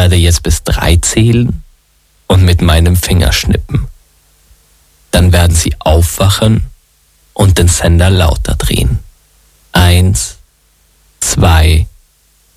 werde jetzt bis 3 zählen und mit meinem Finger schnippen. Dann werden Sie aufwachen und den Sender lauter drehen.